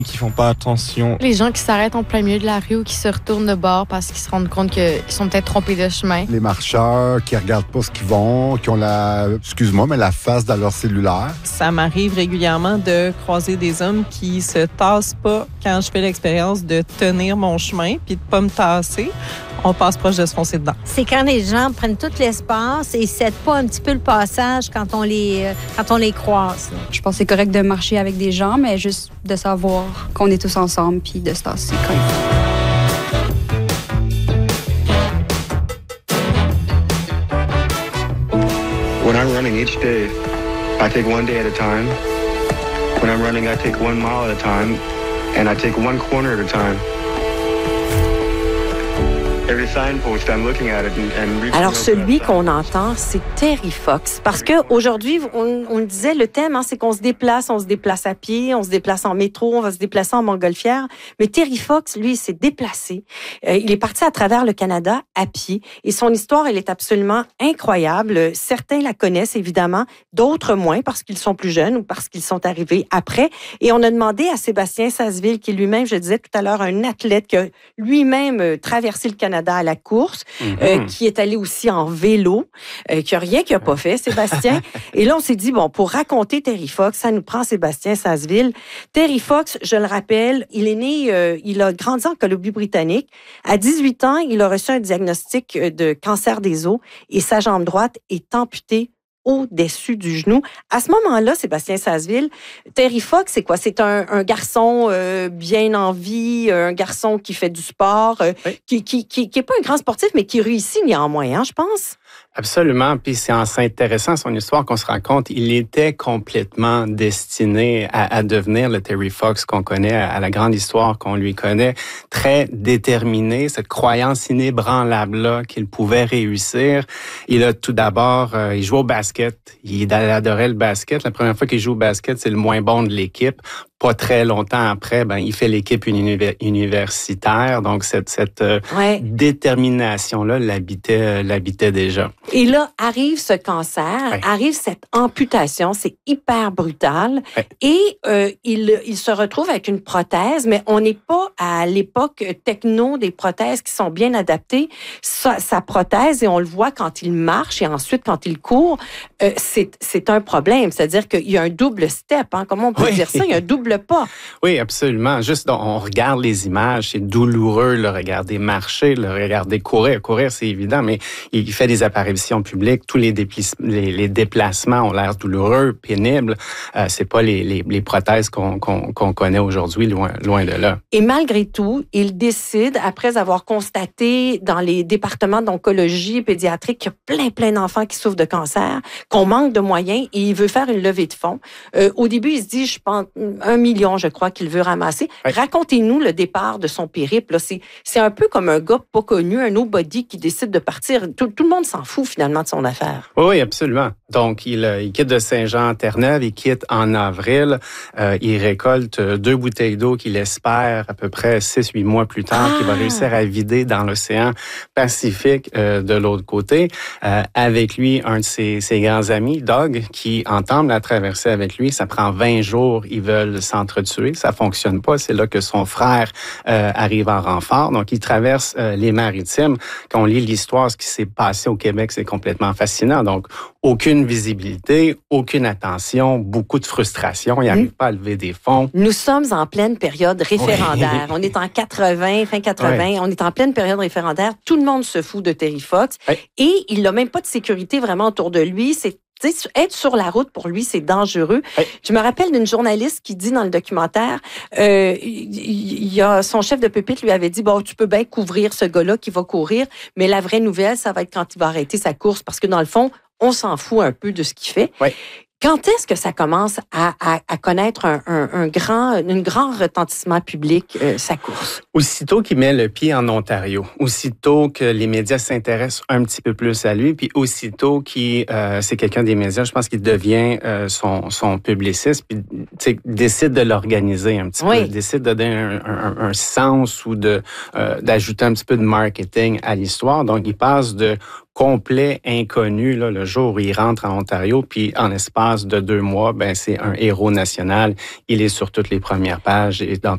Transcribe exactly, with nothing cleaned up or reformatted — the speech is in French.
qui font pas attention. Les gens qui s'arrêtent en plein milieu de la rue ou qui se retournent de bord parce qu'ils se rendent compte qu'ils sont peut-être trompés de chemin. Les marcheurs qui regardent pas ce qu'ils vont, qui ont la, excuse-moi, mais la face dans leur cellulaire. Ça m'arrive régulièrement de croiser des hommes qui se tassent pas quand je fais l'expérience de tenir mon chemin puis de pas me tasser. On passe proche de se foncer dedans. C'est quand les gens prennent tout l'espace et ne cèdent pas un petit peu le passage quand on les, quand on les croise. Je pense que c'est correct de marcher avec des gens, mais juste de savoir qu'on est tous ensemble puis de se tasser quand il faut. When I'm running each day, I take one day at a time. When I'm running, I take one mile at a time, and I take one corner at a time. Alors, celui qu'on entend, c'est Terry Fox. Parce qu'aujourd'hui, on, on le disait, le thème, hein, c'est qu'on se déplace, on se déplace à pied, on se déplace en métro, on va se déplacer en montgolfière. Mais Terry Fox, lui, s'est déplacé. Euh, il est parti à travers le Canada à pied. Et son histoire, elle est absolument incroyable. Certains la connaissent, évidemment, d'autres moins, parce qu'ils sont plus jeunes ou parce qu'ils sont arrivés après. Et on a demandé à Sébastien Sasseville, qui est lui-même, je disais tout à l'heure, un athlète qui a lui-même traversé le Canada à la course, mm-hmm. euh, qui est allé aussi en vélo, euh, qui a rien qu'il n'a pas fait, Sébastien. Et là, on s'est dit, bon, pour raconter Terry Fox, ça nous prend Sébastien Sasseville. Terry Fox, je le rappelle, il est né, euh, il a grandi en Colombie-Britannique. À dix-huit ans, il a reçu un diagnostic de cancer des os et sa jambe droite est amputée au-dessus du genou. À ce moment-là, Sébastien Sasseville, Terry Fox, c'est quoi? C'est un, un garçon euh, bien en vie, un garçon qui fait du sport, euh, oui. qui, qui, qui, qui est pas un grand sportif, mais qui réussit néanmoins, hein, je pense. Absolument. Puis c'est en s'intéressant à son histoire qu'on se rend compte il était complètement destiné à, à devenir le Terry Fox qu'on connaît, à la grande histoire qu'on lui connaît, très déterminé, cette croyance inébranlable-là qu'il pouvait réussir. Il a tout d'abord, euh, il jouait au basket. Il adorait le basket. La première fois qu'il joue au basket, c'est le moins bon de l'équipe. Pas très longtemps après, ben il fait l'équipe univers, universitaire. Donc cette cette ouais. détermination-là l'habitait l'habitait déjà. Et là arrive ce cancer, ouais. arrive cette amputation, c'est hyper brutal. Ouais. Et euh, il il se retrouve avec une prothèse, mais on n'est pas à l'époque techno des prothèses qui sont bien adaptées. Sa, sa prothèse, et on le voit quand il marche et ensuite quand il court, euh, c'est c'est un problème. C'est-à-dire qu'il y a un double step. Hein, comment on peut oui. dire ça? Il y a un double pas. Oui, absolument. Juste, on regarde les images, c'est douloureux le regarder marcher, le regarder courir. Courir, c'est évident, mais il fait des apparitions publiques. Tous les, déplis, les, les déplacements ont l'air douloureux, pénibles. Euh, c'est pas les, les, les prothèses qu'on, qu'on, qu'on connaît aujourd'hui, loin, loin de là. Et malgré tout, il décide, après avoir constaté dans les départements d'oncologie pédiatrique qu'il y a plein, plein d'enfants qui souffrent de cancer, qu'on manque de moyens, et il veut faire une levée de fonds. Euh, au début, il se dit, je pense, un million, je crois, qu'il veut ramasser. Oui. Racontez-nous le départ de son périple. Là, c'est, c'est un peu comme un gars pas connu, un nobody qui décide de partir. Tout, tout le monde s'en fout, finalement, de son affaire. Oui, absolument. Donc, il, il quitte de Saint-Jean-Terre-Neuve, il quitte en avril. Euh, il récolte deux bouteilles d'eau qu'il espère à peu près six, huit mois plus tard, ah. qu'il va réussir à vider dans l'océan Pacifique euh, de l'autre côté. Euh, avec lui, un de ses, ses grands amis, Doug, qui entame la traversée avec lui. Ça prend vingt jours. Ils veulent s'entretuer. Ça fonctionne pas. C'est là que son frère euh, arrive en renfort. Donc, il traverse euh, les maritimes. Quand on lit l'histoire, ce qui s'est passé au Québec, c'est complètement fascinant. Donc, aucune visibilité, aucune attention, beaucoup de frustration. Il n'arrive mmh. pas à lever des fonds. Nous sommes en pleine période référendaire. Oui. On est en quatre-vingts, fin quatre-vingts. Oui. On est en pleine période référendaire. Tout le monde se fout de Terry Fox. Oui. Et il n'a même pas de sécurité vraiment autour de lui. C'est T'sais, être sur la route, pour lui, c'est dangereux. Oui. Je me rappelle d'une journaliste qui dit dans le documentaire, euh, il y a son chef de pupitre lui avait dit, bon, tu peux bien couvrir ce gars-là qui va courir, mais la vraie nouvelle, ça va être quand il va arrêter sa course, parce que dans le fond, on s'en fout un peu de ce qu'il fait. Oui. Quand est-ce que ça commence à, à, à connaître un, un, un grand, un grand retentissement public, euh, sa course? Aussitôt qu'il met le pied en Ontario, aussitôt que les médias s'intéressent un petit peu plus à lui, puis aussitôt qu'il, euh, c'est quelqu'un des médias, je pense qu'il devient euh, son, son publiciste, puis décide de l'organiser un petit oui. peu, décide de donner un, un, un sens ou de euh, d'ajouter un petit peu de marketing à l'histoire. Donc, il passe de complet inconnu là, le jour où il rentre en Ontario, puis en espace de deux mois, ben c'est un héros national. Il est sur toutes les premières pages et dans